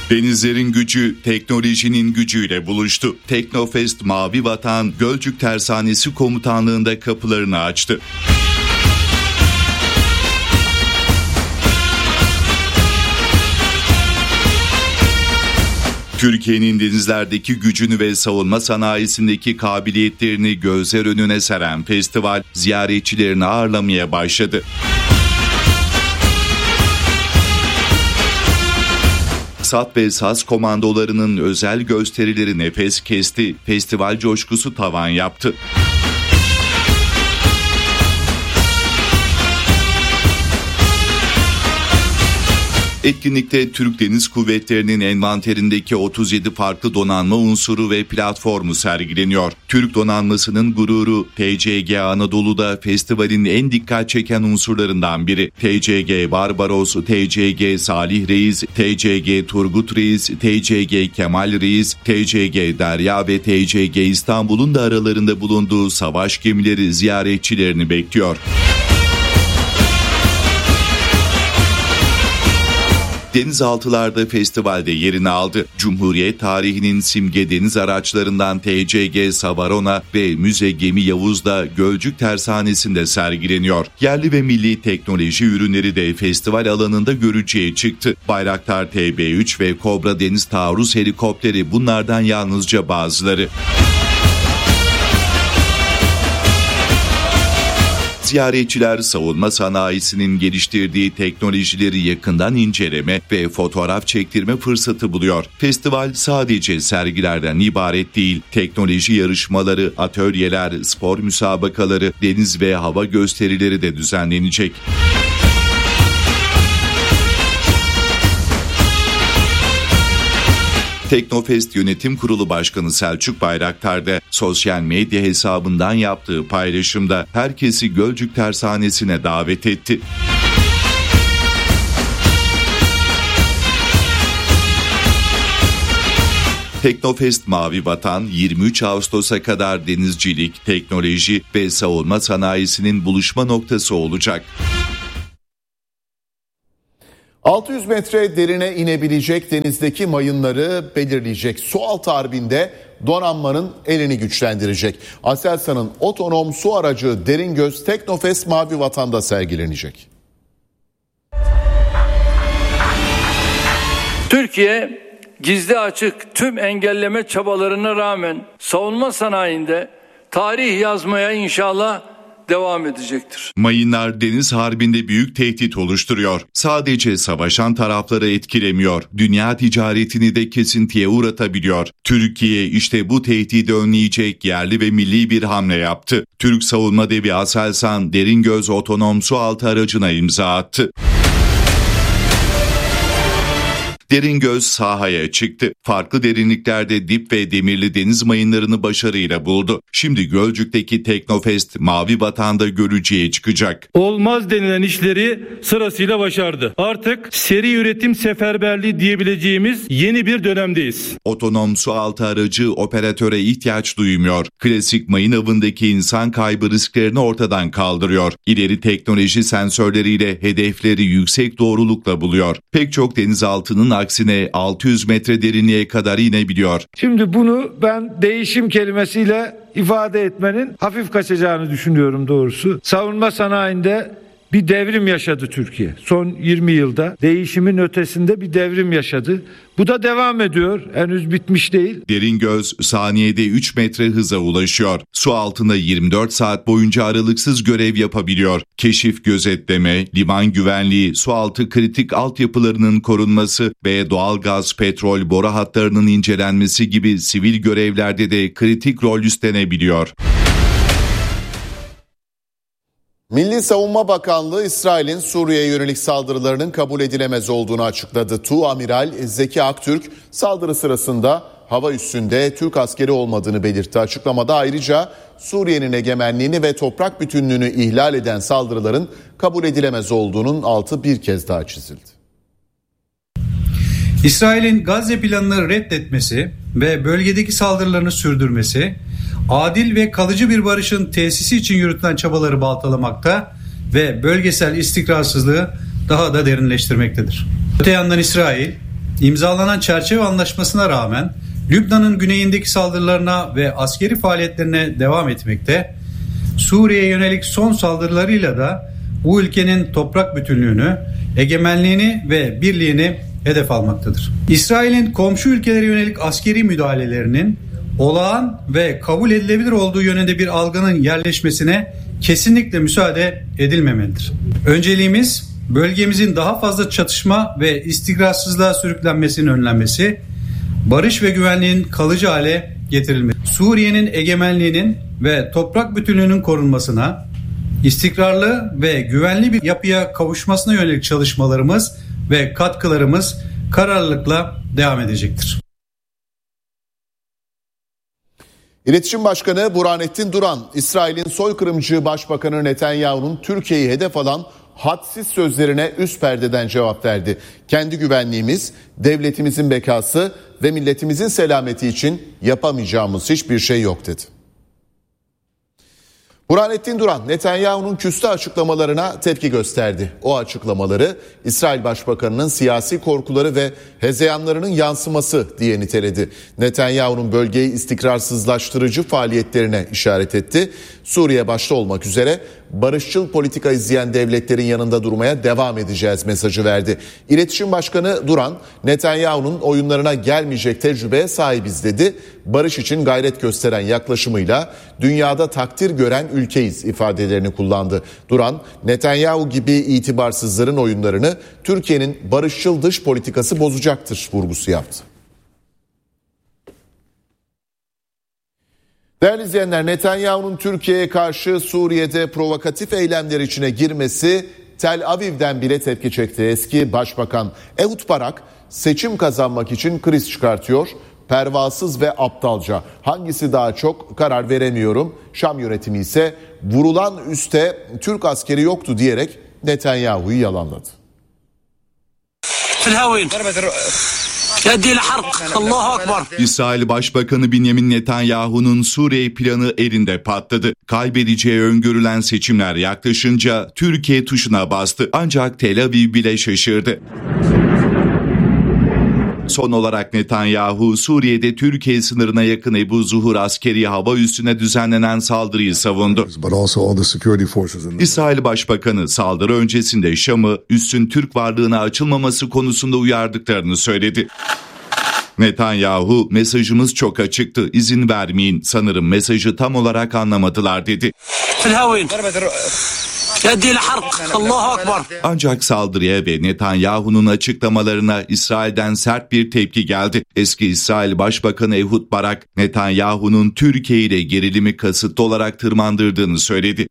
Denizlerin gücü teknolojinin gücüyle buluştu. Teknofest Mavi Vatan Gölcük Tersanesi Komutanlığı'nda kapılarını açtı. Türkiye'nin denizlerdeki gücünü ve savunma sanayisindeki kabiliyetlerini gözler önüne seren festival ziyaretçilerini ağırlamaya başladı. SAT ve SAS komandolarının özel gösterileri nefes kesti, festival coşkusu tavan yaptı. Etkinlikte Türk Deniz Kuvvetleri'nin envanterindeki 37 farklı donanma unsuru ve platformu sergileniyor. Türk donanmasının gururu TCG Anadolu'da festivalin en dikkat çeken unsurlarından biri. TCG Barbaros, TCG Salih Reis, TCG Turgut Reis, TCG Kemal Reis, TCG Derya ve TCG İstanbul'un da aralarında bulunduğu savaş gemileri ziyaretçilerini bekliyor. Denizaltılar festivalde yerini aldı. Cumhuriyet tarihinin simge deniz araçlarından TCG Savarona ve Müze Gemi Yavuz'da Gölcük Tersanesi'nde sergileniyor. Yerli ve milli teknoloji ürünleri de festival alanında görücüye çıktı. Bayraktar TB3 ve Kobra Deniz Taarruz Helikopteri bunlardan yalnızca bazıları. Ziyaretçiler savunma sanayisinin geliştirdiği teknolojileri yakından inceleme ve fotoğraf çektirme fırsatı buluyor. Festival sadece sergilerden ibaret değil, teknoloji yarışmaları, atölyeler, spor müsabakaları, deniz ve hava gösterileri de düzenlenecek. Teknofest Yönetim Kurulu Başkanı Selçuk Bayraktar da sosyal medya hesabından yaptığı paylaşımda herkesi Gölcük Tersanesi'ne davet etti. Teknofest Mavi Vatan 23 Ağustos'a kadar denizcilik, teknoloji ve savunma sanayisinin buluşma noktası olacak. 600 metre derine inebilecek denizdeki mayınları belirleyecek sualtı harbinde donanmanın elini güçlendirecek. Aselsan'ın otonom su aracı Deringöz Teknofest Mavi Vatan'da sergilenecek. Türkiye gizli açık tüm engelleme çabalarına rağmen savunma sanayinde tarih yazmaya inşallah devam edecektir. Mayınlar deniz harbinde büyük tehdit oluşturuyor. Sadece savaşan tarafları etkilemiyor. Dünya ticaretini de kesintiye uğratabiliyor. Türkiye işte bu tehdidi önleyecek yerli ve milli bir hamle yaptı. Türk savunma devi Aselsan Deringöz otonom sualtı aracına imza attı. Deringöz sahaya çıktı. Farklı derinliklerde dip ve demirli deniz mayınlarını başarıyla buldu. Şimdi Gölcük'teki Teknofest Mavi Vatan'da görücüye çıkacak. Olmaz denilen işleri sırasıyla başardı. Artık seri üretim seferberliği diyebileceğimiz yeni bir dönemdeyiz. Otonom sualtı aracı operatöre ihtiyaç duymuyor. Klasik mayın avındaki insan kaybı risklerini ortadan kaldırıyor. İleri teknoloji sensörleriyle hedefleri yüksek doğrulukla buluyor. Pek çok denizaltının aksine 600 metre derinliğe kadar inebiliyor. Şimdi bunu ben değişim kelimesiyle ifade etmenin hafif kaçacağını düşünüyorum doğrusu. Savunma sanayinde bir devrim yaşadı Türkiye. Son 20 yılda değişimin ötesinde bir devrim yaşadı. Bu da devam ediyor. Henüz bitmiş değil. Deringöz saniyede 3 metre hıza ulaşıyor. Su altında 24 saat boyunca aralıksız görev yapabiliyor. Keşif, gözetleme, liman güvenliği, sualtı kritik altyapılarının korunması ve doğalgaz, petrol, boru hatlarının incelenmesi gibi sivil görevlerde de kritik rol üstlenebiliyor. Milli Savunma Bakanlığı İsrail'in Suriye'ye yönelik saldırılarının kabul edilemez olduğunu açıkladı. Tuğamiral Zeki Aktürk saldırı sırasında hava üssünde Türk askeri olmadığını belirtti. Açıklamada ayrıca Suriye'nin egemenliğini ve toprak bütünlüğünü ihlal eden saldırıların kabul edilemez olduğunun altı bir kez daha çizildi. İsrail'in Gazze planını reddetmesi ve bölgedeki saldırılarını sürdürmesi, adil ve kalıcı bir barışın tesisi için yürütülen çabaları baltalamakta ve bölgesel istikrarsızlığı daha da derinleştirmektedir. Öte yandan İsrail, imzalanan çerçeve anlaşmasına rağmen Lübnan'ın güneyindeki saldırılarına ve askeri faaliyetlerine devam etmekte, Suriye'ye yönelik son saldırılarıyla da bu ülkenin toprak bütünlüğünü, egemenliğini ve birliğini hedef almaktadır. İsrail'in komşu ülkelere yönelik askeri müdahalelerinin olağan ve kabul edilebilir olduğu yönünde bir algının yerleşmesine kesinlikle müsaade edilmemelidir. Önceliğimiz bölgemizin daha fazla çatışma ve istikrarsızlığa sürüklenmesinin önlenmesi, barış ve güvenliğin kalıcı hale getirilmesi, Suriye'nin egemenliğinin ve toprak bütünlüğünün korunmasına, istikrarlı ve güvenli bir yapıya kavuşmasına yönelik çalışmalarımız ve katkılarımız kararlılıkla devam edecektir. İletişim Başkanı Burhanettin Duran, İsrail'in soykırımcı Başbakanı Netanyahu'nun Türkiye'yi hedef alan hadsiz sözlerine üst perdeden cevap verdi. Kendi güvenliğimiz, devletimizin bekası ve milletimizin selameti için yapamayacağımız hiçbir şey yok dedi. Burhanettin Duran, Netanyahu'nun küstah açıklamalarına tepki gösterdi. O açıklamaları İsrail Başbakanı'nın siyasi korkuları ve hezeyanlarının yansıması diye niteledi. Netanyahu'nun bölgeyi istikrarsızlaştırıcı faaliyetlerine işaret etti. Suriye başta olmak üzere barışçıl politika izleyen devletlerin yanında durmaya devam edeceğiz mesajı verdi. İletişim Başkanı Duran, Netanyahu'nun oyunlarına gelmeyecek tecrübeye sahibiz dedi. Barış için gayret gösteren yaklaşımıyla dünyada takdir gören ülkeyiz ifadelerini kullandı. Duran, Netanyahu gibi itibarsızların oyunlarını Türkiye'nin barışçıl dış politikası bozacaktır vurgusu yaptı. Değerli izleyenler, Netanyahu'nun Türkiye'ye karşı Suriye'de provokatif eylemler içine girmesi Tel Aviv'den bile tepki çekti. Eski Başbakan Ehud Barak seçim kazanmak için kriz çıkartıyor. Pervasız ve aptalca. Hangisi daha çok karar veremiyorum. Şam yönetimi ise vurulan üste Türk askeri yoktu diyerek Netanyahu'yu yalanladı. İsrail Başbakanı Benjamin Netanyahu'nun Suriye planı elinde patladı. Kaybedeceği öngörülen seçimler yaklaşınca Türkiye tuşuna bastı. Ancak Tel Aviv bile şaşırdı. Son olarak Netanyahu, Suriye'de Türkiye sınırına yakın Ebu Zuhur askeri hava üssüne düzenlenen saldırıyı savundu. İsrail Başbakanı saldırı öncesinde Şam'ı üssün Türk varlığına açılmaması konusunda uyardıklarını söyledi. Netanyahu, mesajımız çok açıktı, izin vermeyin, sanırım mesajı tam olarak anlamadılar dedi. Ancak saldırıya ve Netanyahu'nun açıklamalarına İsrail'den sert bir tepki geldi. Eski İsrail Başbakanı Ehud Barak, Netanyahu'nun Türkiye ile gerilimi kasıtlı olarak tırmandırdığını söyledi.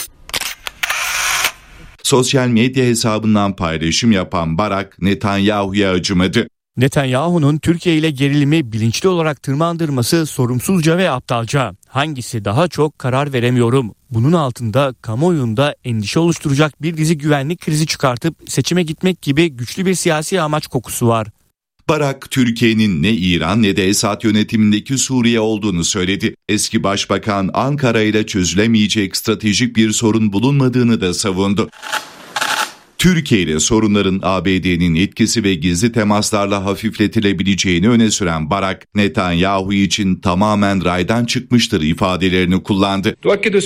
Sosyal medya hesabından paylaşım yapan Barak, Netanyahu'ya acımadı. Netanyahu'nun Türkiye ile gerilimi bilinçli olarak tırmandırması sorumsuzca ve aptalca. Hangisi daha çok karar veremiyorum. Bunun altında kamuoyunda endişe oluşturacak bir dizi güvenlik krizi çıkartıp seçime gitmek gibi güçlü bir siyasi amaç kokusu var. Barak, Türkiye'nin ne İran ne de Esad yönetimindeki Suriye olduğunu söyledi. Eski Başbakan, Ankara ile çözülemeyecek stratejik bir sorun bulunmadığını da savundu. Türkiye ile sorunların ABD'nin etkisi ve gizli temaslarla hafifletilebileceğini öne süren Barak, Netanyahu için tamamen raydan çıkmıştır ifadelerini kullandı.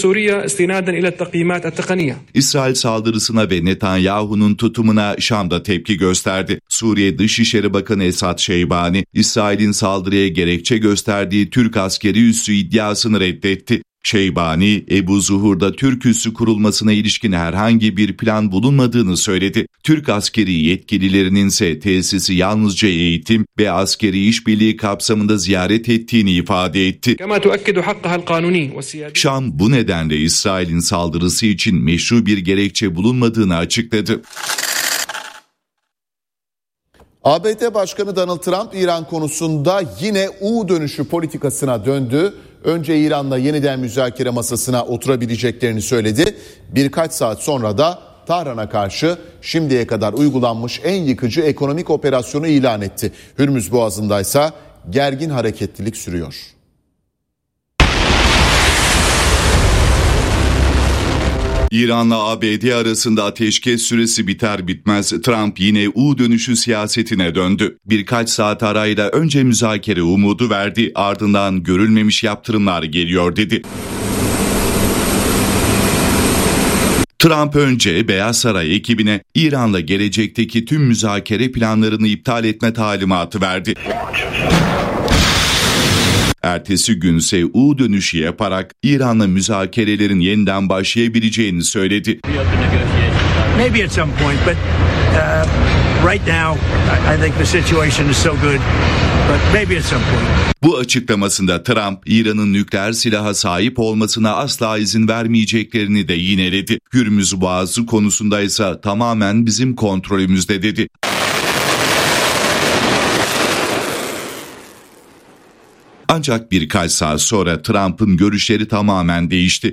İsrail saldırısına ve Netanyahu'nun tutumuna Şam'da tepki gösterdi. Suriye Dışişleri Bakanı Esad Şeybani, İsrail'in saldırıya gerekçe gösterdiği Türk askeri üssü iddiasını reddetti. Şeybani, Ebu Zuhur'da Türk üssü kurulmasına ilişkin herhangi bir plan bulunmadığını söyledi. Türk askeri yetkililerinin ise tesisi yalnızca eğitim ve askeri işbirliği kapsamında ziyaret ettiğini ifade etti. Şam bu nedenle İsrail'in saldırısı için meşru bir gerekçe bulunmadığını açıkladı. ABD Başkanı Donald Trump İran konusunda yine U dönüşü politikasına döndü. Önce İran'la yeniden müzakere masasına oturabileceklerini söyledi. Birkaç saat sonra da Tahran'a karşı şimdiye kadar uygulanmış en yıkıcı ekonomik operasyonu ilan etti. Hürmüz Boğazı'ndaysa gergin hareketlilik sürüyor. İran'la ABD arasında ateşkes süresi biter bitmez Trump yine U dönüşü siyasetine döndü. Birkaç saat arayla önce müzakere umudu verdi, ardından görülmemiş yaptırımlar geliyor dedi. Trump önce Beyaz Saray ekibine İran'la gelecekteki tüm müzakere planlarını iptal etme talimatı verdi. Ertesi gün ise U dönüşü yaparak İran'la müzakerelerin yeniden başlayabileceğini söyledi. Maybe at some point, but right now I think the situation is so good, but maybe at some point. Bu açıklamasında Trump, İran'ın nükleer silaha sahip olmasına asla izin vermeyeceklerini de yineledi. Hürmüz Boğazı konusunda ise tamamen bizim kontrolümüzde dedi. Ancak birkaç saat sonra Trump'ın görüşleri tamamen değişti.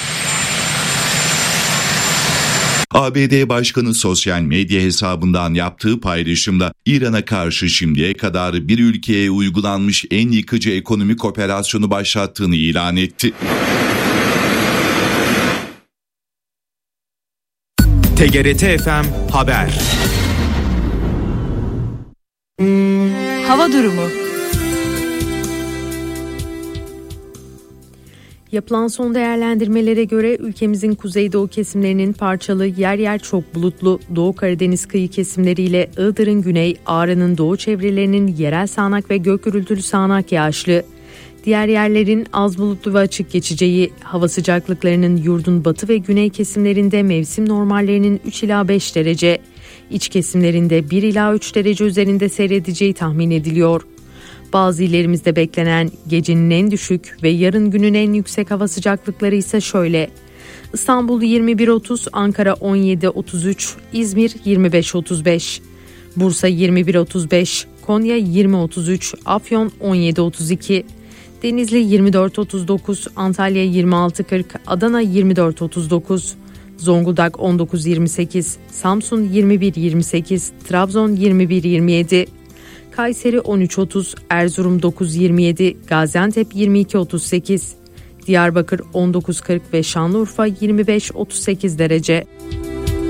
ABD Başkanı sosyal medya hesabından yaptığı paylaşımda İran'a karşı şimdiye kadar bir ülkeye uygulanmış en yıkıcı ekonomik operasyonu başlattığını ilan etti. TGRT FM Haber. Hava durumu. Yapılan son değerlendirmelere göre ülkemizin kuzeydoğu kesimlerinin parçalı, yer yer çok bulutlu, Doğu Karadeniz kıyı kesimleriyle Iğdır'ın güney, Ağrı'nın doğu çevrelerinin yerel sağanak ve gök gürültülü sağanak yağışlı. Diğer yerlerin az bulutlu ve açık geçeceği, hava sıcaklıklarının yurdun batı ve güney kesimlerinde mevsim normallerinin 3 ila 5 derece, iç kesimlerinde 1 ila 3 derece üzerinde seyredeceği tahmin ediliyor. Bazı illerimizde beklenen gecenin en düşük ve yarın günün en yüksek hava sıcaklıkları ise şöyle: İstanbul 21-30, Ankara 17-33, İzmir 25-35, Bursa 21-35, Konya 20-33, Afyon 17-32, Denizli 24-39, Antalya 26-40, Adana 24-39, Zonguldak 19-28, Samsun 21-28, Trabzon 21-27, Kayseri 13-30, Erzurum 9-27, Gaziantep 22-38, Diyarbakır 19-40 ve Şanlıurfa 25-38 derece.